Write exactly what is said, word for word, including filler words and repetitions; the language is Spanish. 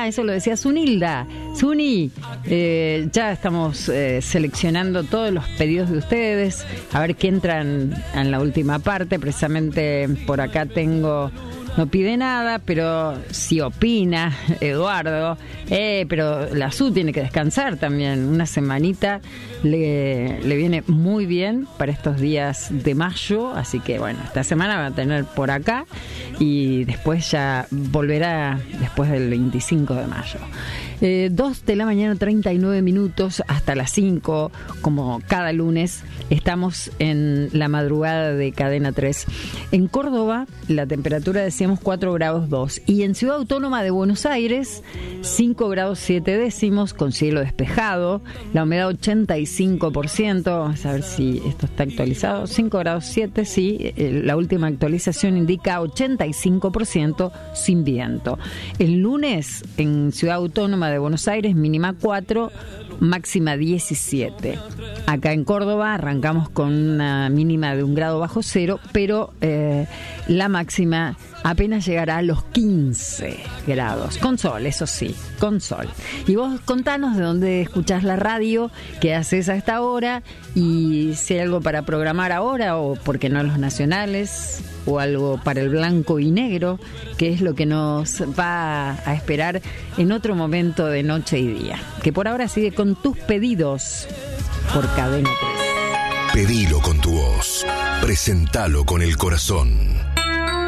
eso lo decía Zunilda. Zuni, eh, ya estamos eh, seleccionando todos los pedidos de ustedes, a ver qué entran en la última parte. Precisamente por acá tengo... No pide nada, pero sí opina, Eduardo. Eh, pero la Su tiene que descansar también. Una semanita le, le viene muy bien para estos días de mayo. Así que bueno, esta semana va a tener por acá y después ya volverá después del veinticinco de mayo. Eh, dos de la mañana, treinta y nueve minutos, hasta las cinco, como cada lunes, estamos en la madrugada de Cadena tres. En Córdoba, la temperatura, decíamos, cuatro grados dos. Y en Ciudad Autónoma de Buenos Aires, cinco grados siete décimos, con cielo despejado, la humedad ochenta y cinco por ciento. Vamos a ver si esto está actualizado. cinco grados siete, sí. Eh, la última actualización indica ochenta y cinco por ciento sin viento. El lunes, en Ciudad Autónoma de Buenos Aires, mínima cuatro, máxima diecisiete. Acá en Córdoba arrancamos con una mínima de un grado bajo cero, pero eh, la máxima apenas llegará a los quince grados. Con sol, eso sí, con sol. Y vos contanos de dónde escuchás la radio, qué haces a esta hora y si hay algo para programar ahora o por qué no los nacionales o algo para el blanco y negro, que es lo que nos va a esperar en otro momento de noche y día. Que por ahora sigue con tus pedidos por Cadena tres. Pedilo con tu voz, presentalo con el corazón.